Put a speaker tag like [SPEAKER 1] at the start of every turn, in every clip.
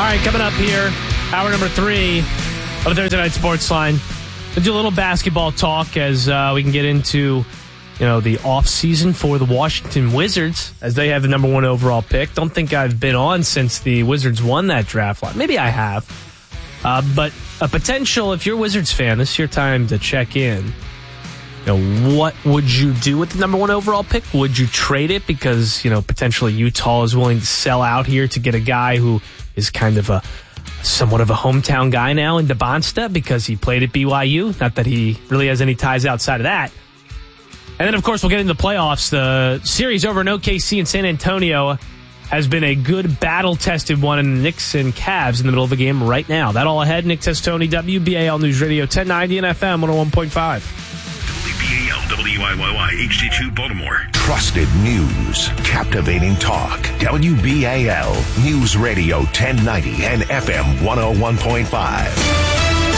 [SPEAKER 1] right, coming up here, hour number 3 of Thursday Night Sports Line. We'll do a little basketball talk as we can get into, the offseason for the Washington Wizards as they have the number 1 overall pick. Don't think I've been on since the Wizards won that draft lot. Maybe I have. But a potential, if you're a Wizards fan, this is your time to check in. What would you do with the number 1 overall pick? Would you trade it because, potentially Utah is willing to sell out here to get a guy who is kind of somewhat of a hometown guy now in DeBonsta because he played at BYU? Not that he really has any ties outside of that. And then, of course, we'll get into the playoffs. The series over in OKC and San Antonio has been a good battle-tested one in the Knicks and Cavs in the middle of the game right now. That all ahead. Nick Testoni, WBAL News Radio 1090 and FM 101.5.
[SPEAKER 2] WBAL, WIYY, HD2 Baltimore.
[SPEAKER 3] Trusted news, captivating talk. WBAL News Radio 1090 and FM 101.5.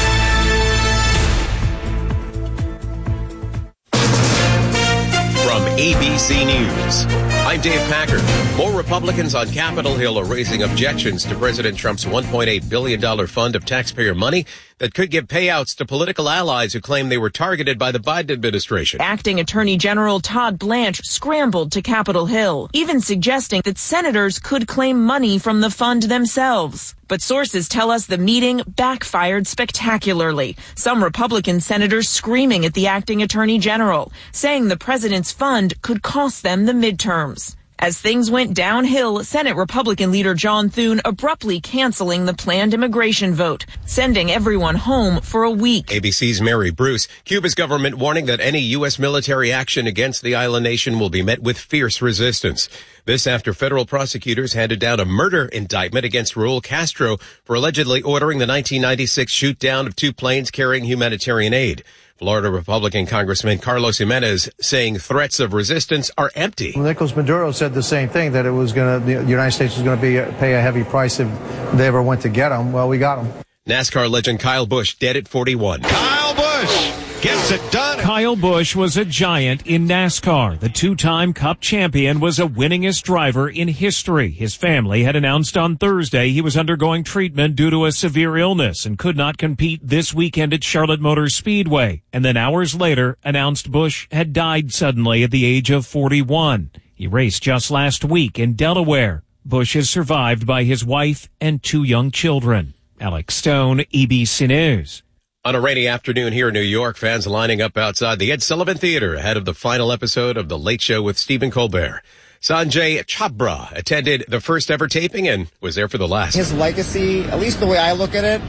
[SPEAKER 4] From ABC News, I'm Dave Packard. More Republicans on Capitol Hill are raising objections to President Trump's $1.8 billion fund of taxpayer money that could give payouts to political allies who claim they were targeted by the Biden administration.
[SPEAKER 5] Acting Attorney General Todd Blanche scrambled to Capitol Hill, even suggesting that senators could claim money from the fund themselves. But sources tell us the meeting backfired spectacularly. Some Republican senators screaming at the acting attorney general, saying the president's fund could cost them the midterms. As things went downhill, Senate Republican leader John Thune abruptly canceling the planned immigration vote, sending everyone home for a week.
[SPEAKER 4] ABC's Mary Bruce. Cuba's government warning that any U.S. military action against the island nation will be met with fierce resistance. This after federal prosecutors handed down a murder indictment against Raul Castro for allegedly ordering the 1996 shoot down of 2 planes carrying humanitarian aid. Florida Republican Congressman Carlos Jimenez saying threats of resistance are empty.
[SPEAKER 6] Nicolas Maduro said the same thing, that the United States was going to pay a heavy price if they ever went to get him. Well, we got him.
[SPEAKER 4] NASCAR legend Kyle Busch dead at 41.
[SPEAKER 7] Kyle Busch gets it done.
[SPEAKER 8] Kyle Busch was a giant in NASCAR. The 2-time Cup champion was a winningest driver in history. His family had announced on Thursday he was undergoing treatment due to a severe illness and could not compete this weekend at Charlotte Motor Speedway. And then hours later announced Busch had died suddenly at the age of 41. He raced just last week in Delaware. Busch is survived by his wife and 2 young children. Alex Stone, ABC News.
[SPEAKER 4] On a rainy afternoon here in New York, fans lining up outside the Ed Sullivan Theater ahead of the final episode of The Late Show with Stephen Colbert. Sanjay Chhabra attended the first ever taping and was there for the last.
[SPEAKER 9] His legacy, at least the way I look at it,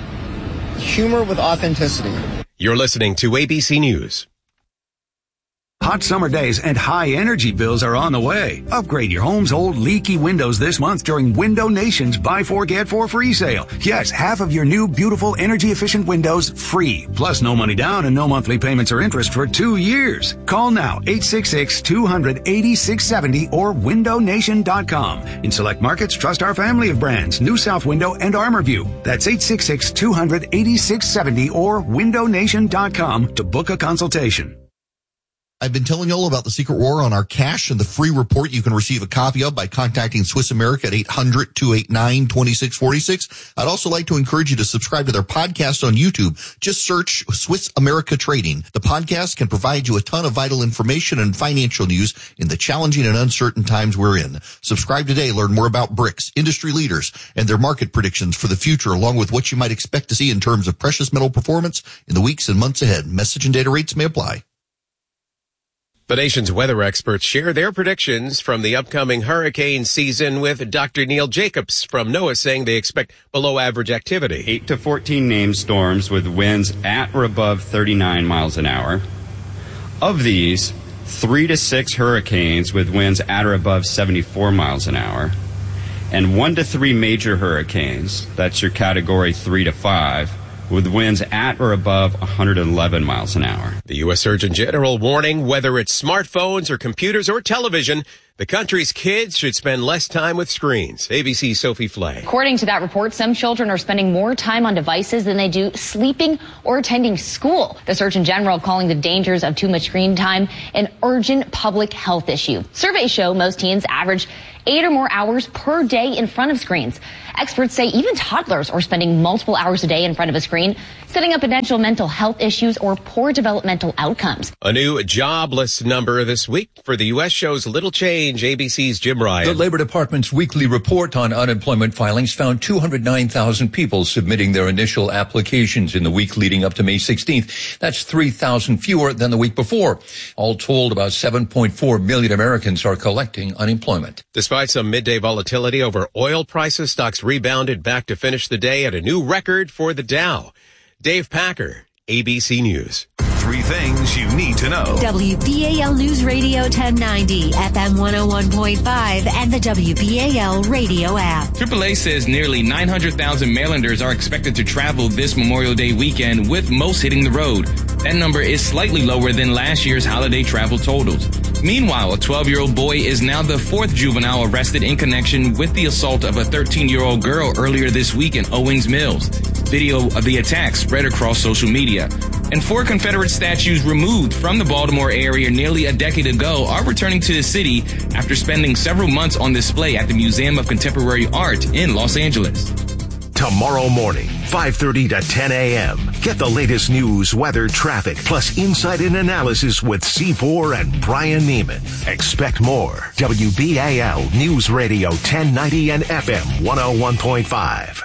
[SPEAKER 9] humor with authenticity.
[SPEAKER 4] You're listening to ABC News.
[SPEAKER 10] Hot summer days and high energy bills are on the way. Upgrade your home's old leaky windows this month during Window Nation's Buy 4 Get 4 free sale. Yes, half of your new beautiful energy efficient windows free. Plus no money down and no monthly payments or interest for 2 years. Call now 866-200-8670 or windownation.com. In select markets, trust our family of brands, New South Window and ArmorView. That's 866-200-8670 or windownation.com to book a consultation.
[SPEAKER 11] I've been telling you all about the Secret War on our cash and the free report you can receive a copy of by contacting Swiss America at 800-289-2646. I'd also like to encourage you to subscribe to their podcast on YouTube. Just search Swiss America Trading. The podcast can provide you a ton of vital information and financial news in the challenging and uncertain times we're in. Subscribe today. Learn more about BRICS, industry leaders, and their market predictions for the future, along with what you might expect to see in terms of precious metal performance in the weeks and months ahead. Message and data rates may apply.
[SPEAKER 4] The nation's weather experts share their predictions from the upcoming hurricane season with Dr. Neil Jacobs from NOAA saying they expect below average activity.
[SPEAKER 12] 8 to 14 named storms with winds at or above 39 miles an hour. Of these, 3 to 6 hurricanes with winds at or above 74 miles an hour. And 1 to 3 major hurricanes, that's your category 3 to 5, with winds at or above 111 miles an hour.
[SPEAKER 4] The U.S. Surgeon General warning whether it's smartphones or computers or television, The country's kids should spend less time with screens. ABC's Sophie Flay.
[SPEAKER 13] According to that report, some children are spending more time on devices than they do sleeping or attending school. The Surgeon General calling the dangers of too much screen time an urgent public health issue. Surveys show most teens average 8 or more hours per day in front of screens. Experts say even toddlers are spending multiple hours a day in front of a screen, setting up potential mental health issues or poor developmental outcomes.
[SPEAKER 4] A new jobless number this week for the U.S. shows little change. ABC's Jim Ryan.
[SPEAKER 14] The Labor Department's weekly report on unemployment filings found 209,000 people submitting their initial applications in the week leading up to May 16th. That's 3,000 fewer than the week before. All told, about 7.4 million Americans are collecting unemployment.
[SPEAKER 4] Despite some midday volatility over oil prices, stocks rebounded back to finish the day at a new record for the Dow. Dave Packer, ABC News.
[SPEAKER 3] 3 things you need to know.
[SPEAKER 15] WBAL News Radio 1090, FM 101.5, and the WBAL radio app.
[SPEAKER 16] AAA says nearly 900,000 Marylanders are expected to travel this Memorial Day weekend, with most hitting the road. That number is slightly lower than last year's holiday travel totals. Meanwhile, a 12-year-old boy is now the 4th juvenile arrested in connection with the assault of a 13-year-old girl earlier this week in Owings Mills. Video of the attack spread across social media. And 4 Confederate statues removed from the Baltimore area nearly a decade ago are returning to the city after spending several months on display at the Museum of Contemporary Art in Los Angeles.
[SPEAKER 3] Tomorrow morning, 5:30 to 10 a.m. Get the latest news, weather, traffic, plus insight and analysis with C4 and Brian Neiman. Expect more. WBAL News Radio 1090 and FM 101.5.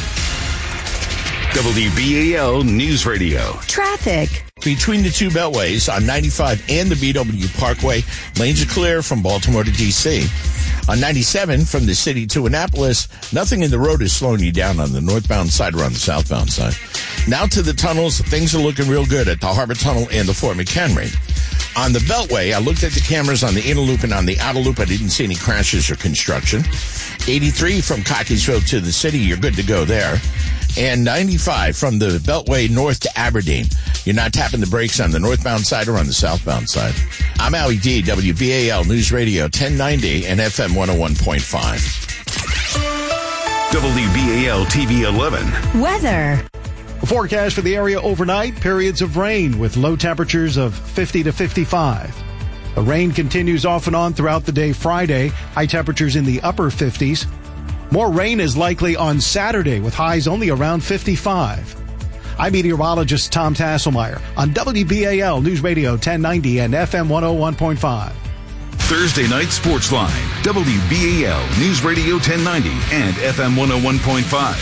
[SPEAKER 3] WBAL News Radio.
[SPEAKER 15] Traffic.
[SPEAKER 17] Between the 2 beltways on 95 and the BW Parkway, lanes are clear from Baltimore to D.C. On 97 from the city to Annapolis, nothing in the road is slowing you down on the northbound side or on the southbound side. Now to the tunnels, things are looking real good at the Harbor Tunnel and the Fort McHenry. On the Beltway, I looked at the cameras on the inner loop and on the outer loop. I didn't see any crashes or construction. 83 from Cockeysville to the city, you're good to go there. And 95 from the Beltway north to Aberdeen. You're not tapping the brakes on the northbound side or on the southbound side. I'm Howie D, WBAL News Radio 1090 and FM 101.5.
[SPEAKER 3] WBAL TV 11.
[SPEAKER 15] Weather.
[SPEAKER 18] A forecast for the area overnight, periods of rain with low temperatures of 50 to 55. The rain continues off and on throughout the day Friday, high temperatures in the upper 50s. More rain is likely on Saturday with highs only around 55. I'm meteorologist Tom Tasselmeyer on WBAL News Radio 1090 and FM 101.5.
[SPEAKER 3] Thursday night sports line. WBAL News Radio 1090 and FM 101.5.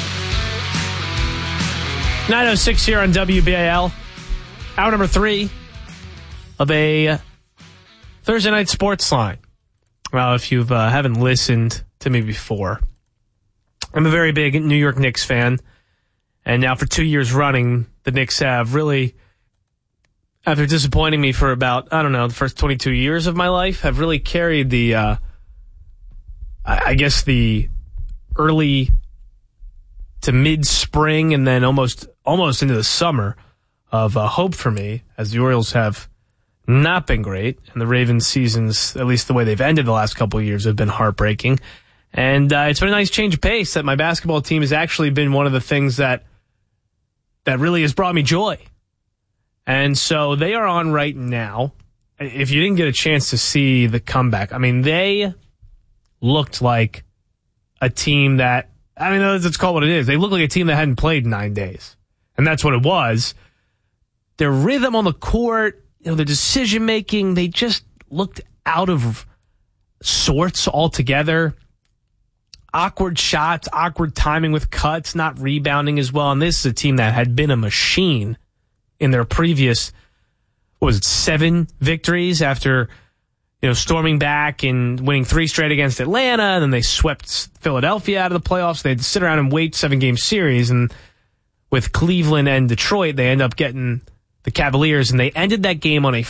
[SPEAKER 1] 9:06 here on WBAL. Hour number 3 of a Thursday night sports line. Well, if you haven't listened to me before, I'm a very big New York Knicks fan. And now for 2 years running, the Knicks have really, after disappointing me for about, the first 22 years of my life, have really carried the, I guess the early to mid-spring and then almost into the summer of hope for me, as the Orioles have not been great. And the Ravens seasons, at least the way they've ended the last couple of years, have been heartbreaking. And it's been a nice change of pace that my basketball team has actually been one of the things that really has brought me joy. And so they are on right now. If you didn't get a chance to see the comeback, they looked like a team that, let's call it what it is. They looked like a team that hadn't played in 9 days. And that's what it was. Their rhythm on the court, their decision-making, they just looked out of sorts altogether. Awkward shots, awkward timing with cuts, not rebounding as well. And this is a team that had been a machine in their previous, 7 victories after, storming back and winning 3 straight against Atlanta. And then they swept Philadelphia out of the playoffs. They had to sit around and wait 7-game series. And with Cleveland and Detroit, they end up getting the Cavaliers. And they ended that game on a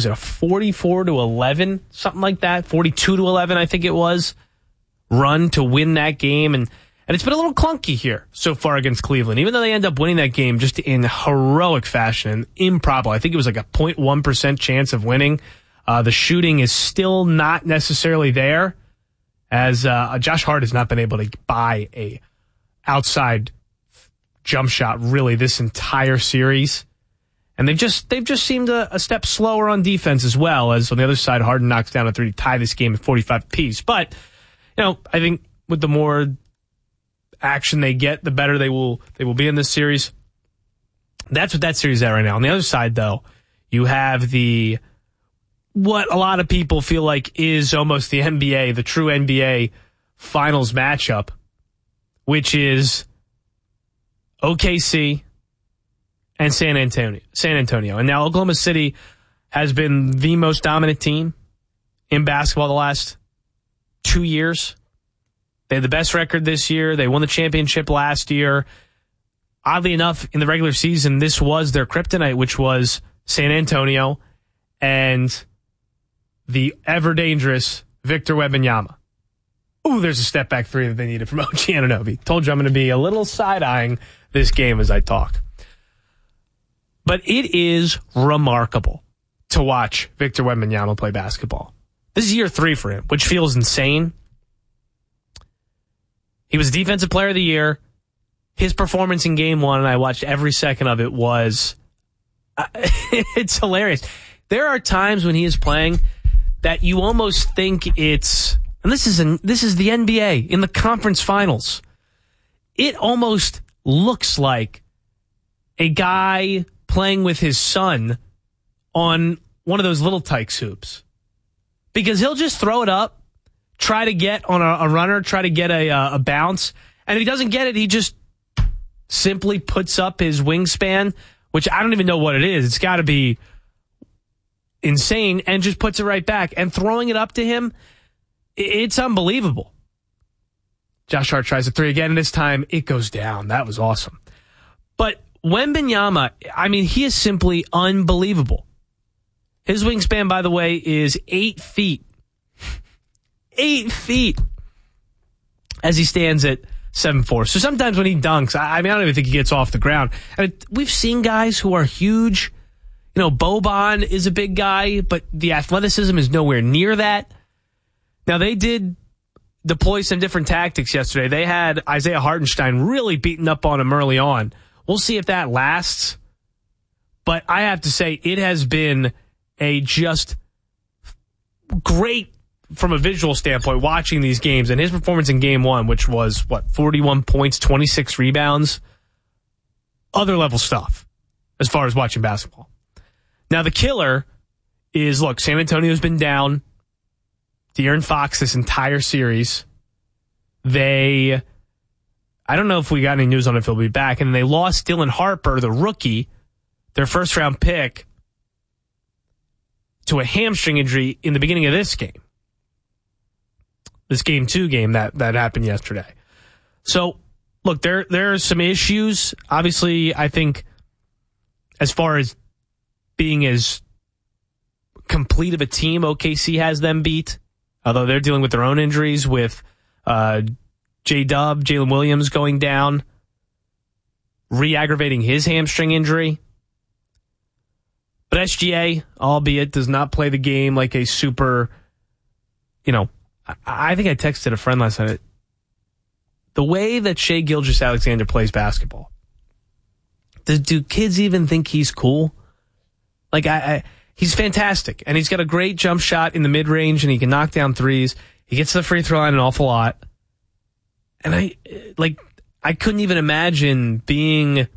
[SPEAKER 1] 44-11, something like that, 42-11, I think it was. Run to win that game, and it's been a little clunky here so far against Cleveland, even though they end up winning that game just in heroic fashion and improbable. I think it was like a 0.1% chance of winning. The shooting is still not necessarily there, as Josh Hart has not been able to buy a outside jump shot really this entire series. And they've just seemed a step slower on defense as well, as on the other side, Harden knocks down a three to tie this game at 45 apiece. But, I think with the more action they get, the better they will be in this series. That's what that series is at right now. On the other side, though, you have what a lot of people feel like is almost the NBA, the true NBA finals matchup, which is OKC and San Antonio. And now Oklahoma City has been the most dominant team in basketball the last 2 years. They had the best record this year. They won the championship last year. Oddly enough, in the regular season, this was their kryptonite, which was San Antonio and the ever-dangerous Victor Wembanyama. Ooh, there's a step-back three that they needed from OG Anunoby. Told you I'm going to be a little side-eyeing this game as I talk. But it is remarkable to watch Victor Wembanyama play basketball. This is year 3 for him, which feels insane. He was Defensive Player of the Year. His performance in Game 1, and I watched every second of it, was... it's hilarious. There are times when he is playing that you almost think it's... And this is the NBA in the conference finals. It almost looks like a guy playing with his son on one of those little Tykes hoops. Because he'll just throw it up, try to get on a runner, try to get a bounce, and if he doesn't get it, he just simply puts up his wingspan, which I don't even know what it is. It's got to be insane, and just puts it right back. And throwing it up to him, it's unbelievable. Josh Hart tries a three again, and this time it goes down. That was awesome. But Wembanyama, I mean, he is simply unbelievable. His wingspan, by the way, is 8 feet. 8 feet. As he stands at 7'4". So sometimes when he dunks, I don't even think he gets off the ground. And we've seen guys who are huge. Boban is a big guy, but the athleticism is nowhere near that. Now, they did deploy some different tactics yesterday. They had Isaiah Hartenstein really beating up on him early on. We'll see if that lasts. But I have to say, it has been a just great, from a visual standpoint, watching these games. And his performance in Game 1, which was, 41 points, 26 rebounds. Other level stuff as far as watching basketball. Now, the killer is, look, San Antonio's been down De'Aaron Fox this entire series. I don't know if we got any news on if he'll be back. And they lost Dylan Harper, the rookie, their first-round pick, to a hamstring injury in the beginning of this game. This Game 2 game that happened yesterday. So, look, there are some issues. Obviously, I think as far as being as complete of a team, OKC has them beat. Although they're dealing with their own injuries with J-Dub, Jalen Williams going down, re-aggravating his hamstring injury. But SGA, albeit, does not play the game like a super, I think I texted a friend last night. The way that Shai Gilgeous-Alexander plays basketball, do kids even think he's cool? He's fantastic, and he's got a great jump shot in the mid-range, and he can knock down threes. He gets to the free throw line an awful lot. And I couldn't even imagine being,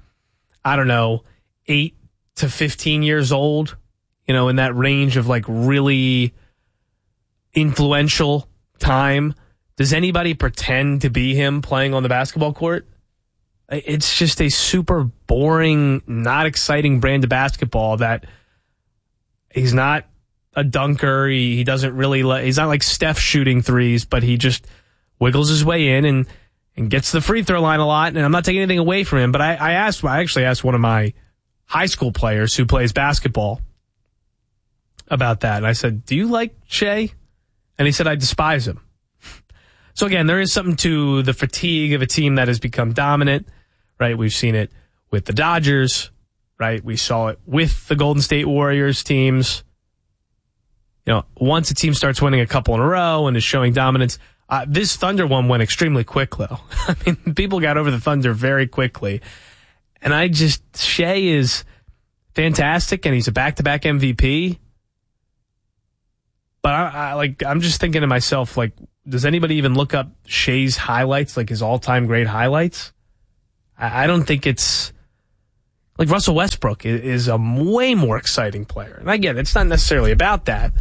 [SPEAKER 1] 8 to 15 years old, in that range of really influential time. Does anybody pretend to be him playing on the basketball court? It's just a super boring, not exciting brand of basketball that he's not a dunker. He doesn't really, he's not like Steph shooting threes, but he just wiggles his way in and gets to the free throw line a lot. And I'm not taking anything away from him, but I actually asked one of my high school players who plays basketball about that. And I said, do you like Shai? And he said, I despise him. So again, there is something to the fatigue of a team that has become dominant, right? We've seen it with the Dodgers, right? We saw it with the Golden State Warriors teams. once a team starts winning a couple in a row and is showing dominance, this Thunder one went extremely quick, though. I mean, people got over the Thunder very quickly. And Shea is fantastic, and he's a back-to-back MVP. But I'm just thinking to myself, like, does anybody even look up Shea's highlights, like his all-time great highlights? I don't think it's like Russell Westbrook is a way more exciting player. And again, it's not necessarily about that.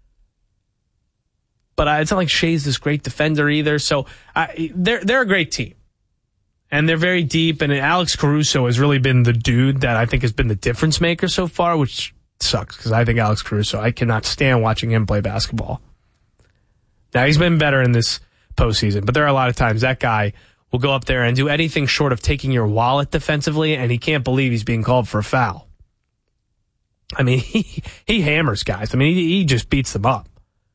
[SPEAKER 1] But it's not like Shea's this great defender either. So they're a great team. And they're very deep. And Alex Caruso has really been the dude that I think has been the difference maker so far, which sucks because I think Alex Caruso, I cannot stand watching him play basketball. Now, he's been better in this postseason, but there are a lot of times that guy will go up there and do anything short of taking your wallet defensively, and he can't believe he's being called for a foul. I mean, he hammers guys. I mean, he just beats them up.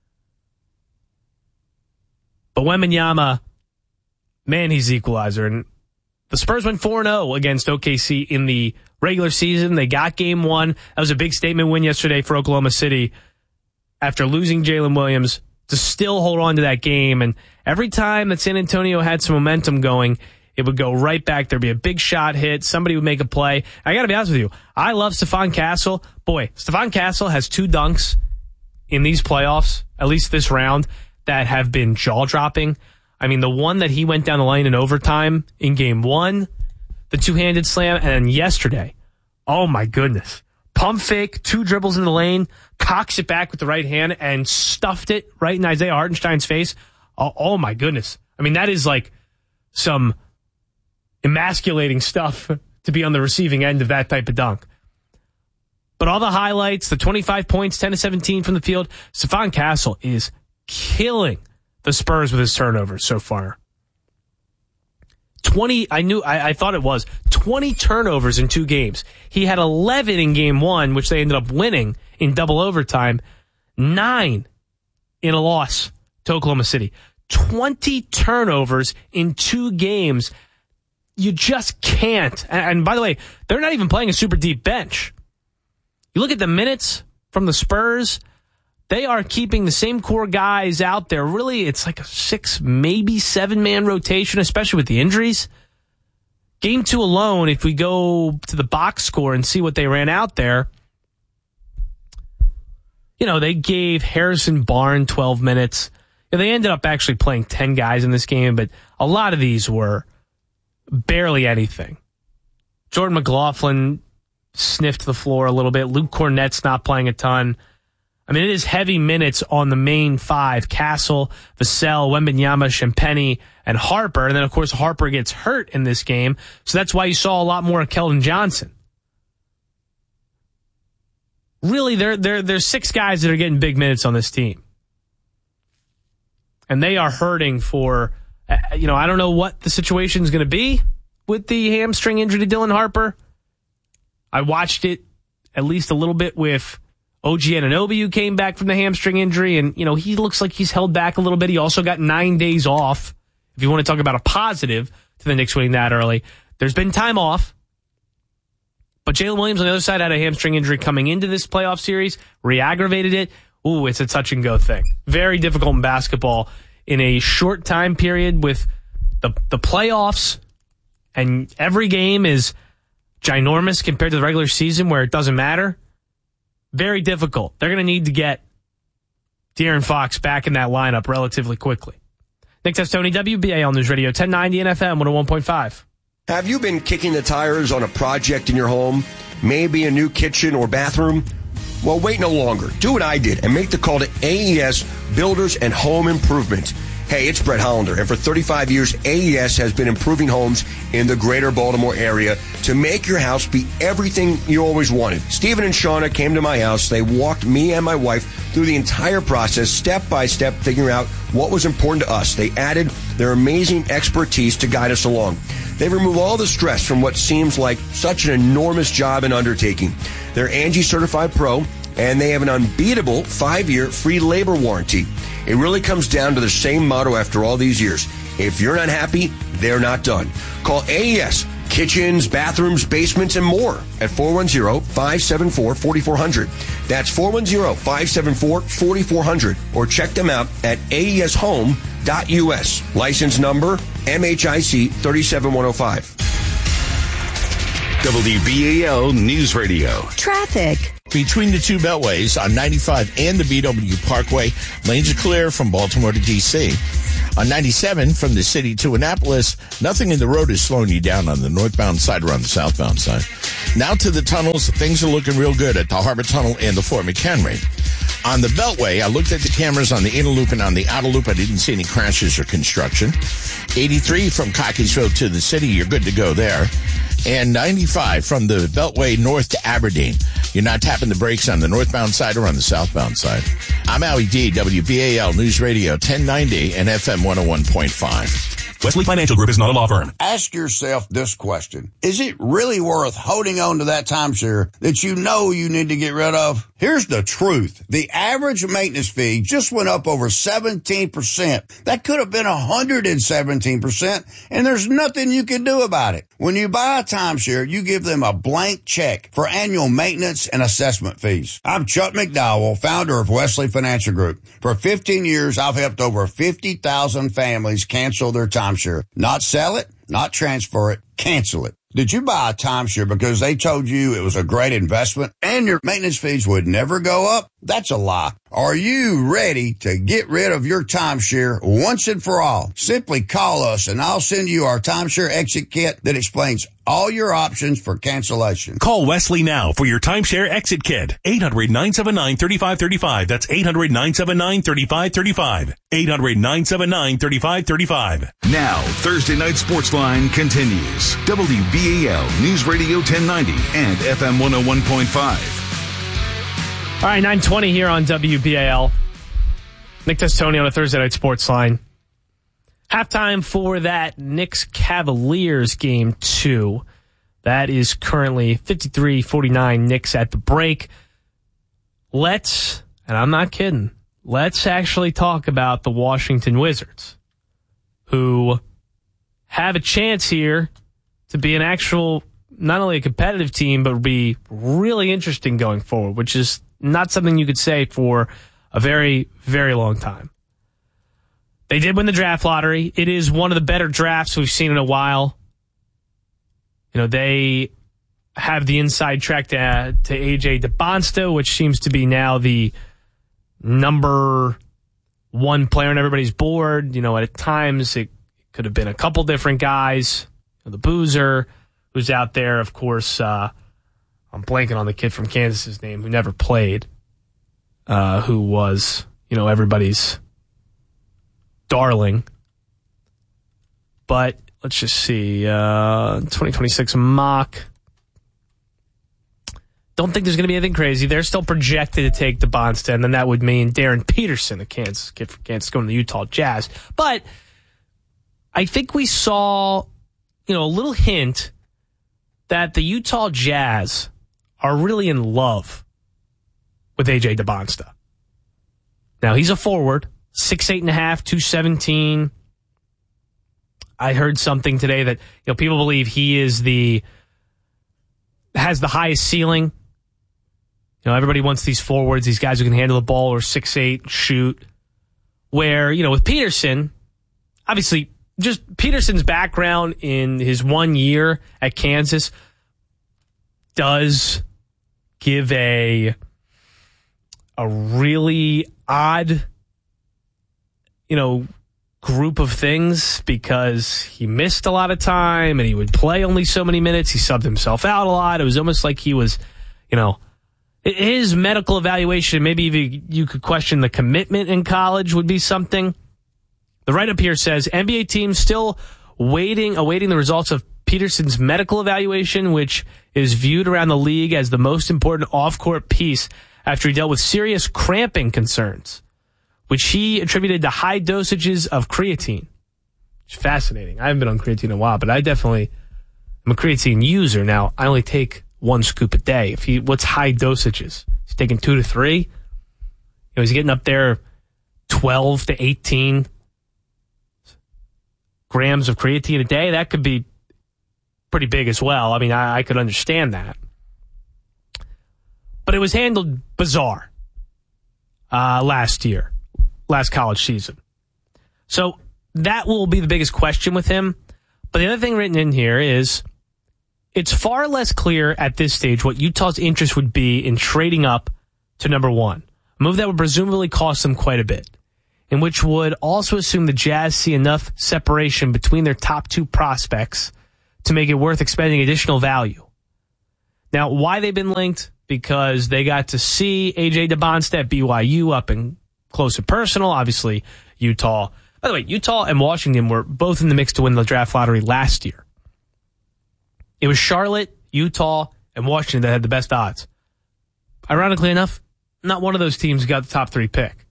[SPEAKER 1] But Wembanyama, man, he's the equalizer. And the Spurs went 4-0 against OKC in the regular season. They got game one. That was a big statement win yesterday for Oklahoma City after losing Jalen Williams to still hold on to that game. And every time that San Antonio had some momentum going, it would go right back. There'd be a big shot hit. Somebody would make a play. I got to be honest with you. I love Stephon Castle. Boy, Stephon Castle has 2 dunks in these playoffs, at least this round, that have been jaw-dropping. I mean, the one that he went down the lane in overtime in game 1, the 2-handed slam, and yesterday, oh my goodness. Pump fake, 2 dribbles in the lane, cocks it back with the right hand, and stuffed it right in Isaiah Hartenstein's face. Oh my goodness. I mean, that is like some emasculating stuff to be on the receiving end of that type of dunk. But all the highlights, the 25 points, 10 to 17 from the field, Stephon Castle is killing the Spurs with his turnovers so far. 20 turnovers in 2 games. He had 11 in game 1, which they ended up winning in double overtime. 9 in a loss to Oklahoma City. 20 turnovers in 2 games. You just can't. And by the way, they're not even playing a super deep bench. You look at the minutes from the Spurs, they are keeping the same core guys out there. Really, it's like a 6, maybe 7-man rotation, especially with the injuries. Game 2 alone, if we go to the box score and see what they ran out there, they gave Harrison Barnes 12 minutes. They ended up actually playing 10 guys in this game, but a lot of these were barely anything. Jordan McLaughlin sniffed the floor a little bit. Luke Cornett's not playing a ton. I mean, it is heavy minutes on the main 5. Castle, Vassell, Wembanyama, Champagnie, and Harper. And then, of course, Harper gets hurt in this game. So that's why you saw a lot more of Keldon Johnson. Really, there's 6 guys that are getting big minutes on this team. And they are hurting for, I don't know what the situation is going to be with the hamstring injury to Dylan Harper. I watched it at least a little bit with OG Anunoby, who came back from the hamstring injury, and, he looks like he's held back a little bit. He also got 9 days off. If you want to talk about a positive to the Knicks winning that early, there's been time off. But Jalen Williams on the other side had a hamstring injury coming into this playoff series, re-aggravated it. Ooh, it's a touch-and-go thing. Very difficult in basketball in a short time period with the playoffs, and every game is ginormous compared to the regular season where it doesn't matter. Very difficult. They're going to need to get De'Aaron Fox back in that lineup relatively quickly. Nick Testoni, WBAL News Radio, 1090 and FM 101.5.
[SPEAKER 19] Have you been kicking the tires on a project in your home? Maybe a new kitchen or bathroom? Well, wait no longer. Do what I did and make the call to AES Builders and Home Improvement. Hey, it's Brett Hollander, and for 35 years, AES has been improving homes in the greater Baltimore area to make your house be everything you always wanted. Stephen and Shauna came to my house. They walked me and my wife through the entire process, step by step, figuring out what was important to us. They added their amazing expertise to guide us along. They remove all the stress from what seems like such an enormous job and undertaking. They're Angie Certified Pro, and they have an unbeatable 5-year free labor warranty. It really comes down to the same motto after all these years. If you're not happy, they're not done. Call AES, kitchens, bathrooms, basements, and more at 410-574-4400. That's 410-574-4400. Or check them out at aeshome.us. License number MHIC 37105.
[SPEAKER 3] WBAL News Radio.
[SPEAKER 15] Traffic.
[SPEAKER 17] Between the two beltways on 95 and the BW Parkway, lanes are clear from Baltimore to D.C. On 97 from the city to Annapolis, nothing in the road is slowing you down on the northbound side or on the southbound side. Now to the tunnels, things are looking real good at the Harbor Tunnel and the Fort McHenry. On the Beltway, I looked at the cameras on the inner loop and on the outer loop. I didn't see any crashes or construction. 83 from Cockeysville to the city, you're good to go there. And 95 from the Beltway north to Aberdeen. You're not tapping the brakes on the northbound side or on the southbound side. I'm Howie D, WBAL News Radio 1090 and FM 101.5.
[SPEAKER 20] Wesley Financial Group is not a law firm.
[SPEAKER 21] Ask yourself this question. Is it really worth holding on to that timeshare that you know you need to get rid of? Here's the truth. The average maintenance fee just went up over 17%. That could have been 117%, and there's nothing you can do about it. When you buy a timeshare, you give them a blank check for annual maintenance and assessment fees. I'm Chuck McDowell, founder of Wesley Financial Group. For 15 years, I've helped over 50,000 families cancel their timeshare. Not sell it, not transfer it, cancel it. Did you buy a timeshare because they told you it was a great investment and your maintenance fees would never go up? That's a lie. Are you ready to get rid of your timeshare once and for all? Simply call us and I'll send you our timeshare exit kit that explains all your options for cancellation.
[SPEAKER 20] Call Wesley now for your timeshare exit kit. 800-979-3535. That's 800-979-3535. 800-979-3535.
[SPEAKER 3] Now, Thursday Night Sportsline continues. WBAL News Radio 1090 and FM 101.5.
[SPEAKER 1] All right, 9:20 here on WBAL. Nick Testoni on a Thursday Night Sports Line. Halftime for that Knicks-Cavaliers game 2. That is currently 53-49 Knicks at the break. Let's, and I'm not kidding, let's actually talk about the Washington Wizards, who have a chance here to be an actual, not only a competitive team, but be really interesting going forward, which is not something you could say for a very, very long time. They did win the draft lottery. It is one of the better drafts we've seen in a while. You know, they have the inside track to AJ DeBonsta, which seems to be now the number one player on everybody's board. You know, at times it could have been a couple different guys. The Boozer, who's out there, of course. I'm blanking on the kid from Kansas's name who never played, who was, you know, everybody's darling. But let's just see, 2026 mock. Don't think there's going to be anything crazy. They're still projected to take DeBonsta, and then that would mean Darren Peterson, the Kansas kid from Kansas, going to the Utah Jazz. But I think we saw, you know, a little hint that the Utah Jazz are really in love with AJ DeBonsta. Now, he's a forward, 6'8.5", 217. I heard something today that, you know, people believe he has the highest ceiling. You know, everybody wants these forwards, these guys who can handle the ball or 6'8", shoot. Where, you know, with Peterson, obviously, just Peterson's background in his 1 year at Kansas does give a really odd, you know, group of things, because he missed a lot of time and he would play only so many minutes. He subbed himself out a lot. It was almost like he was, you know, his medical evaluation, maybe even you could question the commitment in college would be something. The write-up here says NBA teams still awaiting the results of Peterson's medical evaluation, which is viewed around the league as the most important off-court piece after he dealt with serious cramping concerns, which he attributed to high dosages of creatine. It's fascinating. I haven't been on creatine in a while, but I definitely am a creatine user. Now, I only take 1 scoop a day. What's high dosages? He's taking 2 to 3. You know, he's getting up there 12 to 18 grams of creatine a day. That could be pretty big as well. I mean, I could understand that. But it was handled bizarre last college season. So that will be the biggest question with him. But the other thing written in here is it's far less clear at this stage what Utah's interest would be in trading up to number 1, a move that would presumably cost them quite a bit, and which would also assume the Jazz see enough separation between their top 2 prospects to make it worth expending additional value. Now, why they've been linked? Because they got to see A.J. DeBonsta at BYU up and close and personal. Obviously, Utah. By the way, Utah and Washington were both in the mix to win the draft lottery last year. It was Charlotte, Utah, and Washington that had the best odds. Ironically enough, not one of those teams got the top 3 pick.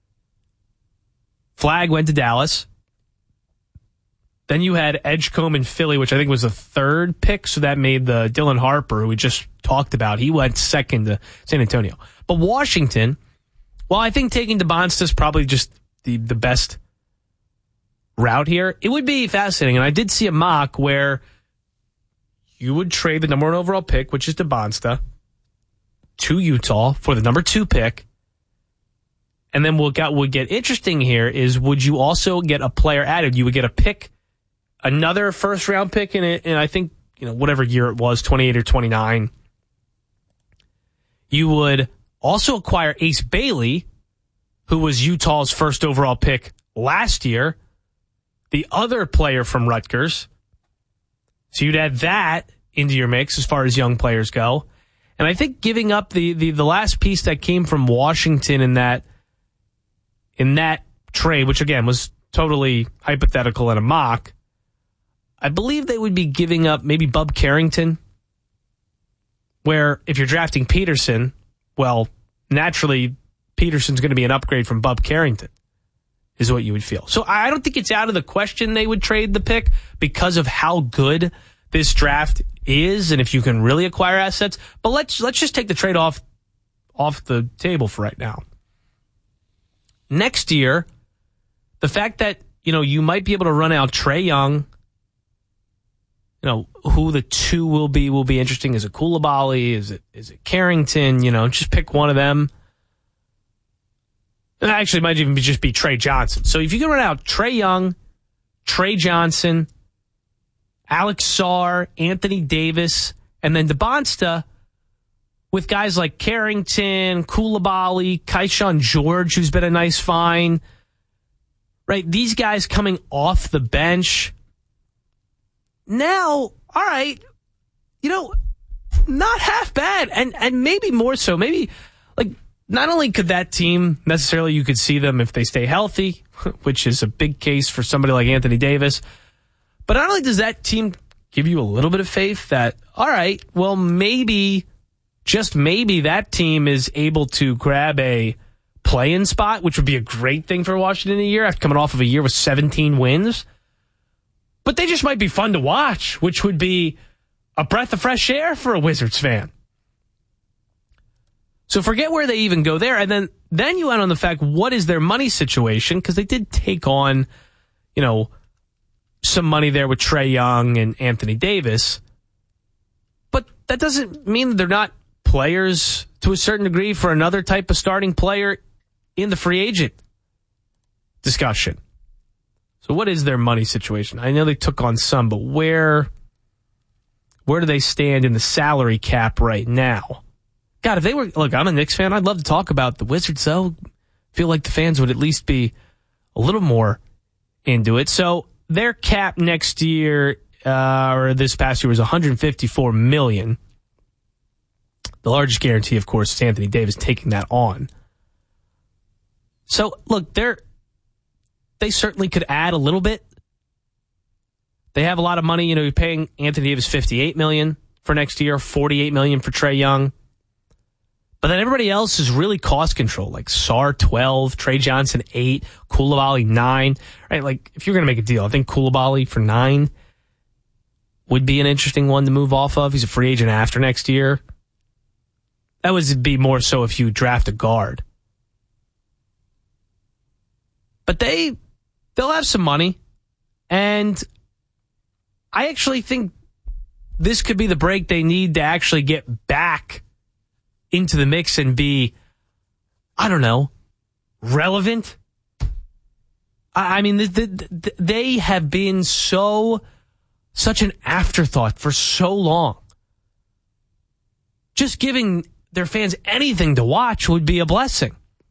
[SPEAKER 1] Flagg went to Dallas. Then you had Edgecombe in Philly, which I think was the 3rd pick, so that made the Dylan Harper, who we just talked about, he went 2nd to San Antonio. But Washington, well, I think taking DeBonsta is probably just the best route here. It would be fascinating, and I did see a mock where you would trade the number 1 overall pick, which is DeBonsta, to Utah for the number 2 pick. And then what would get interesting here is would you also get a player added? You would get a pick, another first-round pick in it, and I think, whatever year it was, 28 or 29. You would also acquire Ace Bailey, who was Utah's first overall pick last year, the other player from Rutgers. So you'd add that into your mix as far as young players go. And I think giving up the last piece that came from Washington in that trade, which again was totally hypothetical and a mock, I believe they would be giving up maybe Bub Carrington, where if you're drafting Peterson, well, naturally Peterson's going to be an upgrade from Bub Carrington, is what you would feel. So I don't think it's out of the question they would trade the pick because of how good this draft is and if you can really acquire assets. But let's just take the trade off the table for right now. Next year, the fact that, you might be able to run out Trae Young, who the 2 will be interesting. Is it Coulibaly? Is it Carrington? Just pick one of them. Actually, it might even just be Trey Johnson. So if you can run out Trae Young, Trey Johnson, Alex Sarr, Anthony Davis, and then DeBonsta with guys like Carrington, Coulibaly, Keyshawn George, who's been a nice find. Right? These guys coming off the bench. Now, all right, not half bad. And maybe more so. Maybe, not only could that team necessarily, you could see them if they stay healthy, which is a big case for somebody like Anthony Davis, but not only does that team give you a little bit of faith that, all right, well, maybe, just maybe that team is able to grab a play-in spot, which would be a great thing for Washington a year after coming off of a year with 17 wins. But they just might be fun to watch, which would be a breath of fresh air for a Wizards fan. So forget where they even go there. And then you end on the fact, what is their money situation? Because they did take on, some money there with Trae Young and Anthony Davis. But that doesn't mean that they're not players to a certain degree for another type of starting player in the free agent discussion. So what is their money situation? I know they took on some, but where do they stand in the salary cap right now? God, if they were, look, I'm a Knicks fan. I'd love to talk about the Wizards, though. I feel like the fans would at least be a little more into it. So their cap next year, or this past year, was $154 million. The largest guarantee, of course, is Anthony Davis taking that on. So, look, they certainly could add a little bit. They have a lot of money. You're paying Anthony Davis $58 million for next year, $48 million for Trae Young. But then everybody else is really cost control, like Sarr 12, Trey Johnson 8, Coulibaly 9. Right? Like, if you're going to make a deal, I think Coulibaly for 9 would be an interesting one to move off of. He's a free agent after next year. That would be more so if you draft a guard. But they'll have some money. And I actually think this could be the break they need to actually get back into the mix and be, I don't know, relevant. I mean, they have been such an afterthought for so long. Just giving their fans anything to watch would be a blessing.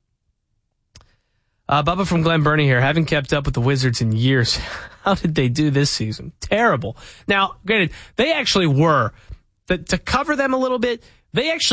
[SPEAKER 1] Bubba from Glen Burnie here. Haven't kept up with the Wizards in years. How did they do this season? Terrible. Now, granted, they actually were. To cover them a little bit, they actually